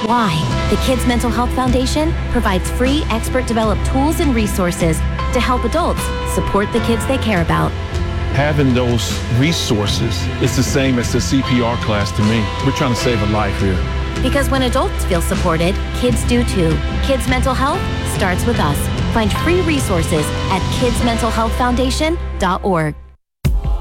Why? The Kids Mental Health Foundation provides free, expert-developed tools and resources to help adults support the kids they care about. Having those resources is the same as the CPR class to me. We're trying to save a life here. Because when adults feel supported, kids do too. Kids Mental Health starts with us. Find free resources at kidsmentalhealthfoundation.org.